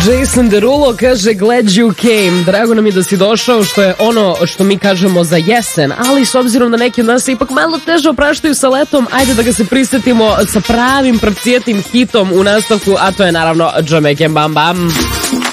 Jason Derulo kaže glad you came. Drago nam je da si došao, što je ono što mi kažemo za jesen, ali s obzirom da neki od nas se ipak malo teže opraštaju sa letom, ajde da ga se prisetimo sa pravim pravcijetim hitom u nastavku, a to je naravno Jamaican Bam Bam.